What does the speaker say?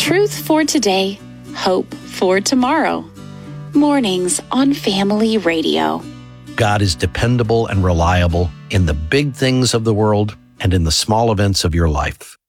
Truth for today, hope for tomorrow. Mornings on Family Radio. God is dependable and reliable in the big things of the world and in the small events of your life.